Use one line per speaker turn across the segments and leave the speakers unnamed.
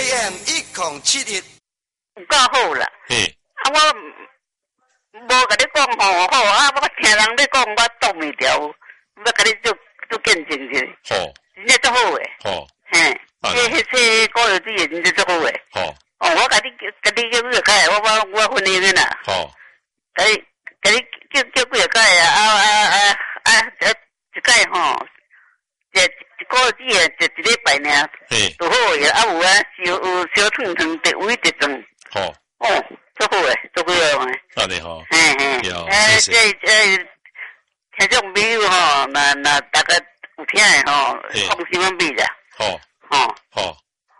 AM 1071。
有够好啦。
嘿，
啊，我无甲你讲吼好啊，我听人咧讲，我动一条，要甲你做见证者。
好，
真正足好诶。
好，
嘿，迄高油脂真正足好诶。
好，
哦，我甲你叫几个解，我分你个啦。
好，
甲你叫几个解啊，一解吼，一个月只一礼拜尔，就好个，啊有啊，有小烫烫，特胃特肿。
好，
哦，足好诶，足好诶。
安尼吼，
嘿，谢谢。听众朋友吼，那大家有听诶吼，放心买啦。
好。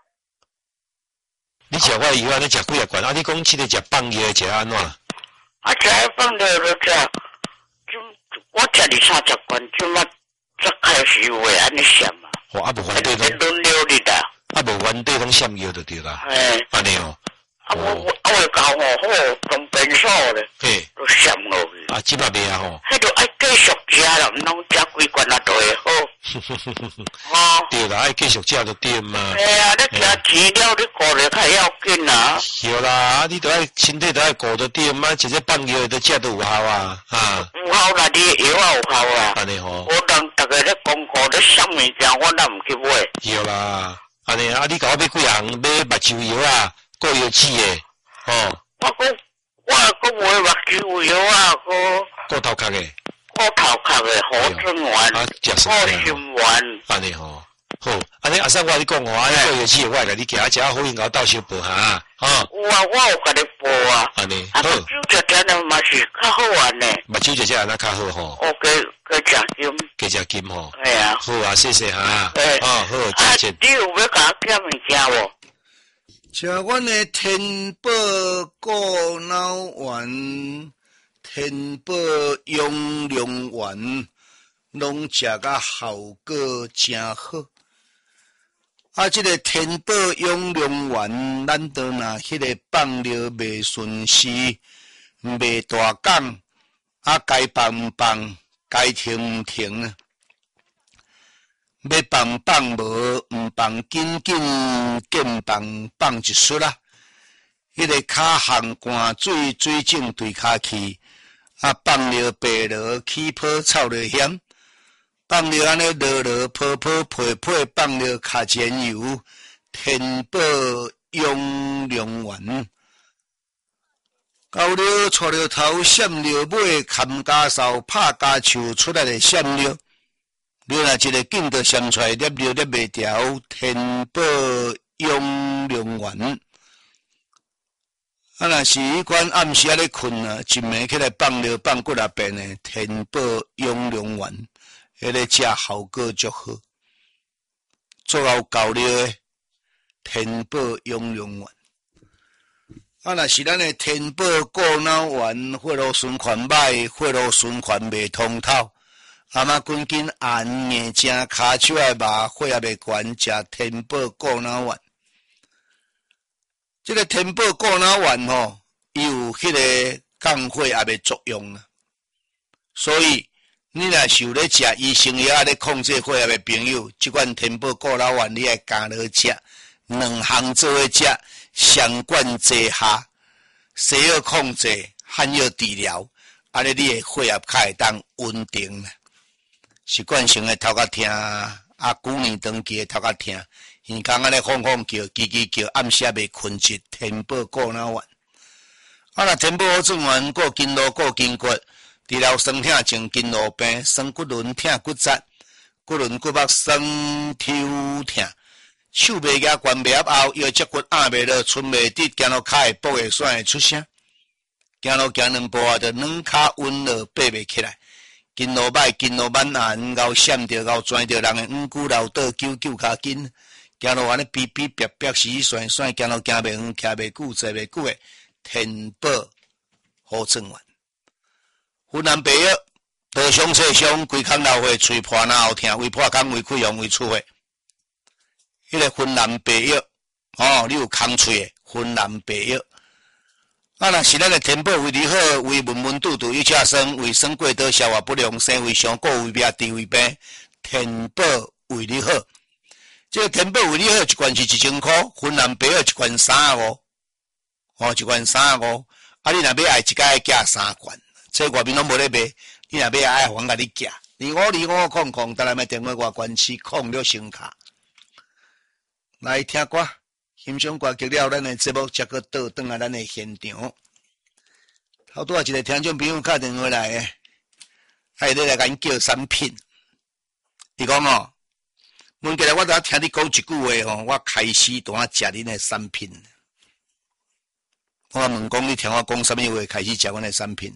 你食我以外，你食几啊罐？啊，你讲即个食放药食安怎？
啊，食放药就食，我食20-30罐，即马才开始有诶安尼想嘛。
哦，啊无反对拢
轮流哩啦。
啊无反对拢闪药就对啦。
嘿，
安尼哦。
啊我教吼好当便所咧，都闪落去。
啊，即摆袂啊吼。
迄就爱继续食啦，毋通食几罐啊就会好。
对啦，爱继续食就对嘛。
嘿啊，你食饲料你顾着较要紧啊。
对啦，啊你着爱身体着爱顾着对嘛，直接放药着食着有效啊。
有效啦，你药啊有效啊。
安尼吼。
我当逐个咧功课咧啥物件，我哪毋去买。
对啦，安尼啊，你甲我买几项买目睭药啊？过药剂诶，哦。
我讲买目睭药啊，
过头壳诶。
过头壳诶，好春丸，好心丸。
安尼吼，好，安尼阿三我你讲哦，安尼过药剂我会甲你寄，食好应该到小报哈，
有啊，我有甲你报啊。
安尼，
好。目睭食呢嘛是较好玩呢。
目睭食安那较好吼。
我加金。
加食金吼。
系啊。
好啊，谢谢哈。好，
再见。你有要甲我减物件无？
吃阮的天宝果脑丸、天宝养龙丸，拢食甲效果真好。啊，这个天宝养龙丸，咱都若迄个放疗袂顺时，袂大讲，啊该放放，该停停啊。要放无，毋放紧紧放一束啦。迄个骹项汗水肿对骹去，啊放了白落起泡臭了险，放了安尼落泡配放了卡钱油，天宝用良丸。到了错了头，闪了尾，砍家扫拍家树出来的闪了。你若一个劲着上出来，捏袂调，天宝养良丸。啊，若是迄款暗时咧困啊，一暝起来放尿放几啊遍的天宝养良丸，迄个食效果足好，做到够了的天宝养良丸。啊，若是咱的天宝过脑丸，血路循环歹，血路循环袂通透。阿妈赶紧按眼睛、骹手的肉，血压袂悬，食天宝过脑丸。这个天宝过脑丸吼，伊有迄个降血压的作用啊。所以你若是有咧食医生药咧控制血压的朋友，即款天宝过脑丸你爱加落食，两项做伙食，双管齐下，西药控制，汉药治疗，安尼你的血压较会当稳定啦。习惯性的头壳疼，啊，旧年长期的头壳疼，耳孔安尼晃晃叫，叽叽叫，暗时也袂困着，天宝过脑丸。啊，若天宝好转丸，过筋络过筋骨，治疗酸痛症、筋络病、酸骨轮疼、骨折、骨轮骨膜酸抽疼，手袂夹，关袂合后，腰脊骨压袂落，伸袂直，行路骹会跛会酸会出声，行路行两步啊，就软骹稳落，爬袂起来。筋络歹，筋络满寒，咬闪着，咬钻着，人的五骨老倒，揪骹筋，行路安尼逼逼逼逼，死酸酸，行路行袂远，徛袂久，坐袂久的天宝好转丸。湖南白药，刀伤切伤，规空流血，喙破哪后疼，胃破空，胃溃疡，胃出血。迄个云南白药，你有空喙的云南白药。啊，若是咱的天宝胃里好，胃闷闷肚肚，又吃酸，胃酸过多，消化不良，生胃上过，胃壁、肠胃病，天宝胃里好。 这个天宝为你好一罐是1000块，云南白好一罐35，一罐35，啊你若要爱一家寄3罐，这外面拢无咧卖，你若要爱还甲你寄，252500，当然要电话我关系06声卡。来听歌，欣赏歌曲了，咱的节目才个倒转来咱的现场。好多一个听众朋友打电话来诶，还咧来甲因叫产品。伊讲哦，问起来我都听你讲一句话吼，我开始都食恁的产品。我问讲你听我讲什么话开始食阮的产品？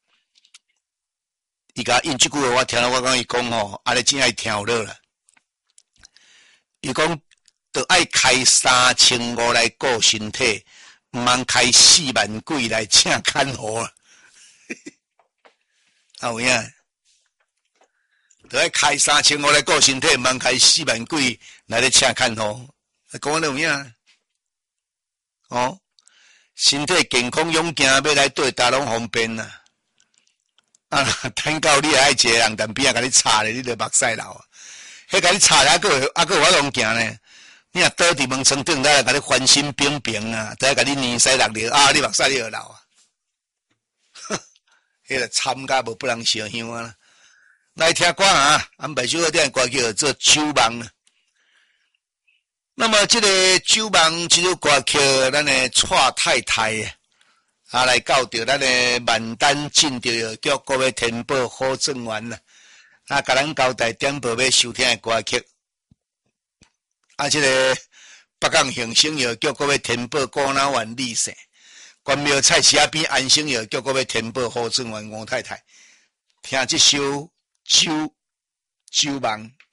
伊甲因即句话我听了，我讲伊讲吼，安尼真爱听落啦。伊讲。就爱开3500来顾身体，毋通开4万几来请看护啊！有影？就爱开3500来顾身体，毋通开4万几来咧请看护。讲得有影？哦，身体健康勇健，要来对大拢方便啦。啊，等到你爱一个人但边仔甲你插咧，你就目屎流啊！迄甲你插咧，还佫有法通行呢？你若倒伫门床顶，来甲你翻身冰冰啊，再甲你泥屎落流啊，你目屎你就流啊！迄个惨甲无不能相向啊！来听歌啊，安排首歌点歌叫做《酒梦》。那么这个《酒梦》这首歌曲，咱的蔡太太啊，来教着咱的万丹进着叫各位天宝好正员啦，啊，甲咱交代点播要收听的歌曲。啊，这个北港恒星药叫各位天宝高脑丸利生，关庙菜市仔边安星药叫各位天宝好正员王太太，听这首酒梦。